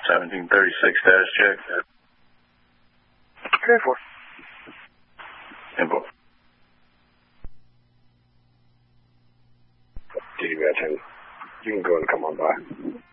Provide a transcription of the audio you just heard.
1736 dash check. Okay, for. Info. DB10. You can go and come on by.